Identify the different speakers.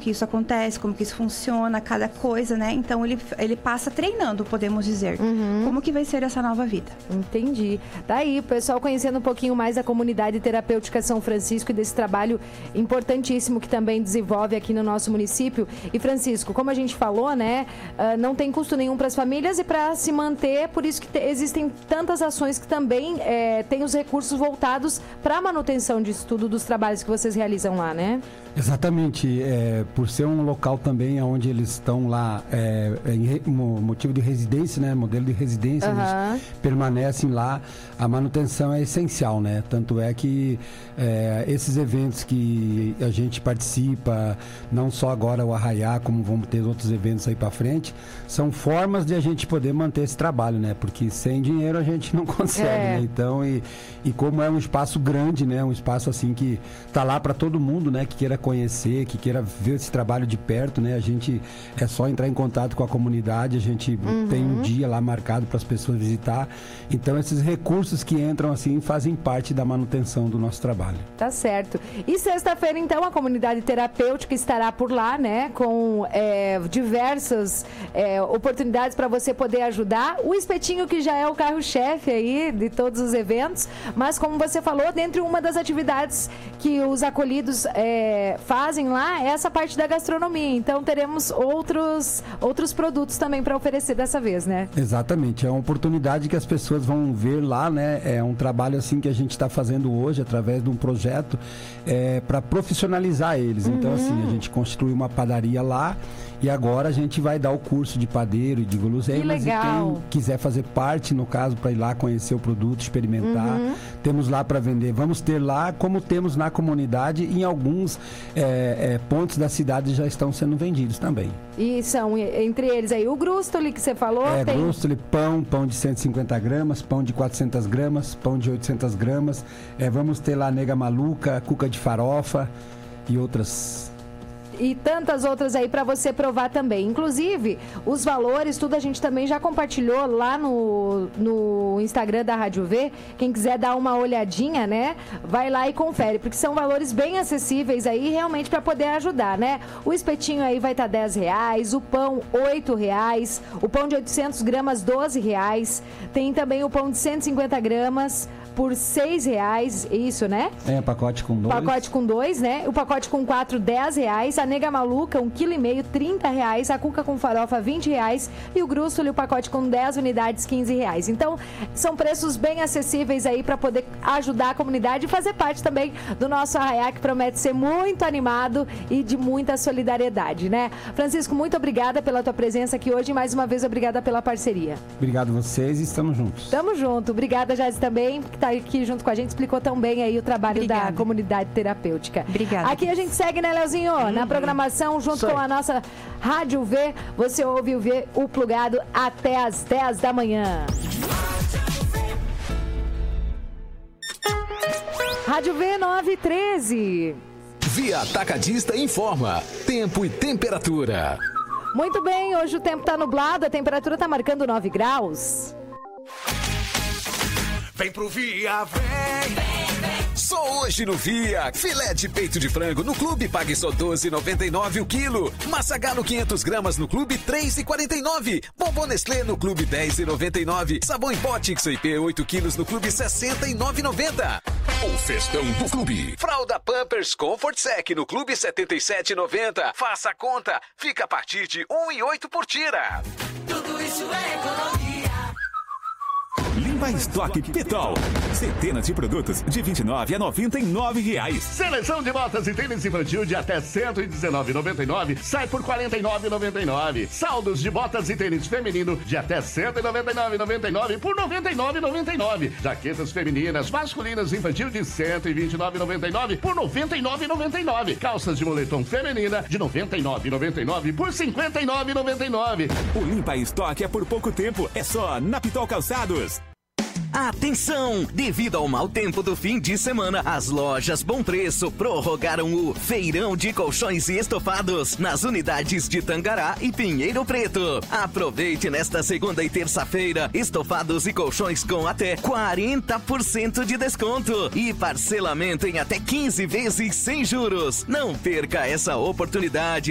Speaker 1: que isso acontece, como que isso funciona, cada coisa, né? Então ele passa treinando, podemos dizer, como que vai ser essa nova vida.
Speaker 2: Entendi. Daí, o pessoal conhecendo um pouquinho mais da comunidade terapêutica São Francisco e desse trabalho importantíssimo que também desenvolve aqui no nosso município. E Francisco, como a gente falou, né, não tem custo nenhum para as famílias e para se manter, por isso que existem tantas ações que também têm os recursos voltados para a manutenção disso tudo, dos trabalhos que vocês realizam lá, né?
Speaker 3: Exatamente, por ser um local também onde eles estão lá, motivo de residência, né, modelo de residência, eles permanecem lá, a manutenção é essencial, né, tanto é que esses eventos que a gente participa, não só agora o Arraiá, como vamos ter outros eventos aí para frente, são formas de a gente poder manter esse trabalho, né, porque sem dinheiro a gente não consegue, né, então, e como é um espaço grande, né, um espaço assim que tá lá para todo mundo, né, que queira conhecer, que queira ver esse trabalho de perto, né? A gente é só entrar em contato com a comunidade, a gente tem um dia lá marcado para as pessoas visitar. Então esses recursos que entram assim fazem parte da manutenção do nosso trabalho.
Speaker 2: Tá certo. E sexta-feira então a comunidade terapêutica estará por lá, né? Com diversas oportunidades para você poder ajudar. O espetinho que já é o carro-chefe aí de todos os eventos, mas como você falou, dentre uma das atividades que os acolhidos fazem lá, essa parte da gastronomia. Então teremos outros produtos também para oferecer dessa vez, né?
Speaker 3: Exatamente, é uma oportunidade que as pessoas vão ver lá, né? É um trabalho assim que a gente está fazendo hoje através de um projeto para profissionalizar eles. Então assim, a gente construiu uma padaria lá e agora a gente vai dar o curso de padeiro e de guloseimas. E quem quiser fazer parte, no caso, para ir lá conhecer o produto, experimentar, temos lá para vender. Vamos ter lá, como temos na comunidade, em alguns pontos da cidade já estão sendo vendidos também.
Speaker 2: E são, entre eles aí, o grústoli que você falou?
Speaker 3: Grústoli, pão de 150 gramas, pão de 400 gramas, pão de 800 gramas. Vamos ter lá nega maluca, cuca de farofa e outras...
Speaker 2: E tantas outras aí para você provar também. Inclusive, os valores, tudo a gente também já compartilhou lá no Instagram da Rádio V. Quem quiser dar uma olhadinha, né? Vai lá e confere, porque são valores bem acessíveis aí, realmente para poder ajudar, né? O espetinho aí vai estar R$10, o pão R$8, o pão de 800 gramas R$12. Tem também o pão de 150 gramas por R$6, isso, né?
Speaker 3: Pacote com 2.
Speaker 2: Pacote com 2, né? O pacote com 4, R$10. A nega maluca, 1,5 kg, R$30. A cuca com farofa, R$20. E o grústoli, o pacote com 10 unidades, R$15. Então, são preços bem acessíveis aí para poder ajudar a comunidade e fazer parte também do nosso Arraiá, que promete ser muito animado e de muita solidariedade, né? Francisco, muito obrigada pela tua presença aqui hoje e mais uma vez obrigada pela parceria.
Speaker 3: Obrigado a vocês e estamos juntos.
Speaker 2: Tamo junto. Obrigada, Jazzy, também, que tá aqui junto com a gente, explicou tão bem aí o trabalho da comunidade terapêutica.
Speaker 1: Obrigada.
Speaker 2: Aqui a gente segue, né, Leozinho? Na programação, junto com a nossa Rádio V, você ouve o V, o Plugado, até às 10 da manhã. Rádio V 913.
Speaker 4: Via Atacadista informa tempo e temperatura.
Speaker 2: Muito bem, hoje o tempo tá nublado, a temperatura tá marcando 9 graus.
Speaker 4: Vem pro Via, vem! Só hoje no Via, filé de peito de frango no Clube pague só R$12,99 o quilo. Massa Galo 500 gramas no Clube R$3,49. Bombom Nestlé no Clube R$10,99. Sabão em pó Tixo IP 8 quilos no Clube R$69,90. O festão do Clube. Fralda Pampers Comfort Sec no Clube R$77,90. Faça a conta, fica a partir de R$1,08 por tira.
Speaker 5: Tudo isso é economia.
Speaker 6: Limpa Estoque Pitol. Centenas de produtos de R$29 a R$99.
Speaker 7: Seleção de botas e tênis infantil de até R$119,99 sai por R$49,99. Saldos de botas e tênis feminino de até R$199,99 por R$99,99. Jaquetas femininas, masculinas infantil de R$129,99 por R$99,99. Calças de moletom feminina de R$99,99 por R$59,99.
Speaker 6: O Limpa Estoque é por pouco tempo, é só na Pitol Calçados.
Speaker 8: Atenção! Devido ao mau tempo do fim de semana, as lojas Bom Preço prorrogaram o Feirão de Colchões e Estofados nas unidades de Tangará e Pinheiro Preto. Aproveite nesta segunda e terça-feira estofados e colchões com até 40% de desconto e parcelamento em até 15 vezes sem juros. Não perca essa oportunidade.